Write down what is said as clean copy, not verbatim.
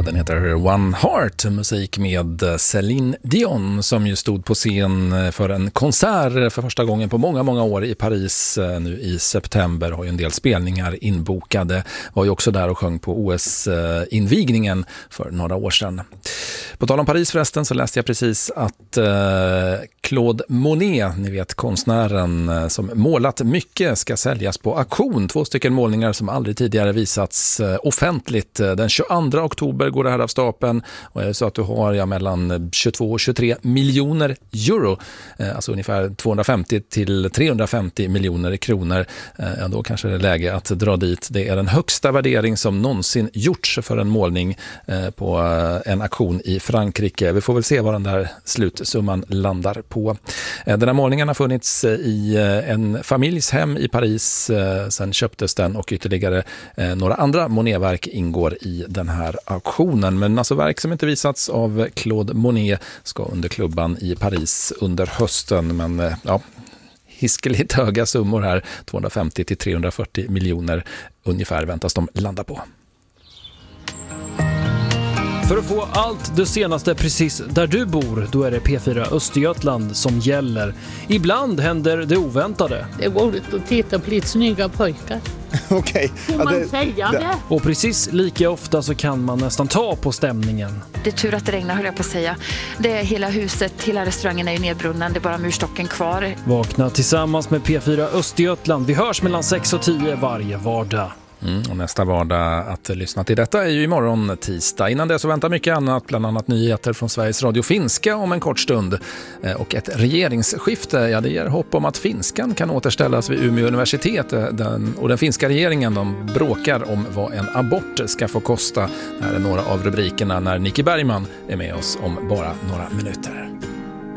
Den heter One Heart, musik med Céline Dion som ju stod på scen för en konsert för första gången på många år i Paris nu i september. Har ju en del spelningar inbokade. Var ju också där och sjöng på OS-invigningen för några år sedan. På tal om Paris förresten så läste jag precis att Claude Monet, ni vet konstnären som målat mycket, ska säljas på auktion. 2 stycken målningar som aldrig tidigare visats offentligt. Den 22 oktober går det här av stapeln och är det så att du har mellan 22 och 23 miljoner euro, alltså ungefär 250 till 350 miljoner kronor, då kanske det är läge att dra dit. Det är den högsta värdering som någonsin gjorts för en målning på en auktion i Frankrike. Vi får väl se vad den där slutsumman landar på. Den här målningen har funnits i en familjs hem i Paris, sen köptes den och ytterligare några andra Monet-verk ingår i den här auktionen. Men alltså verk som inte visats av Claude Monet ska under klubban i Paris under hösten. Men hiskeligt höga summor här, 250 till 340 miljoner ungefär väntas de landa på. För att få allt det senaste precis där du bor, då är det P4 Östergötland som gäller. Ibland händer det oväntade. Det är roligt att titta på lite snygga pojkar. Okej. Får man säga det? Och precis lika ofta så kan man nästan ta på stämningen. Det är tur att det regnar, höll jag på att säga. Det är hela huset, hela restaurangen är ju nedbrunnen. Det är bara murstocken kvar. Vakna tillsammans med P4 Östergötland. Vi hörs mellan 6 och 10 varje vardag. Och nästa vardag att lyssna till detta är ju imorgon tisdag. Innan det så väntar mycket annat, bland annat nyheter från Sveriges Radio Finska om en kort stund. Och ett regeringsskifte, det ger hopp om att finskan kan återställas vid Umeå universitet. Den finska regeringen, de bråkar om vad en abort ska få kosta. Det här är några av rubrikerna när Nicky Bergman är med oss om bara några minuter.